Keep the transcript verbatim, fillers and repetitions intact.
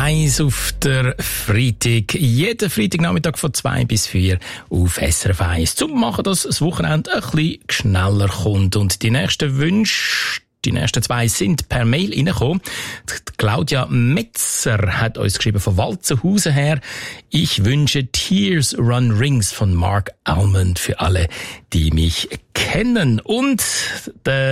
eins auf der Freitag. Jeden Freitagnachmittag von zwei bis vier auf S R F eins. Zum machen, dass das Wochenende ein bisschen schneller kommt. Und die nächsten Wünsche, die nächsten zwei sind per Mail reingekommen. Claudia Metzer hat uns geschrieben von Walzenhausen her. Ich wünsche Tears Run Rings von Mark Almond für alle, die mich kennen. Und der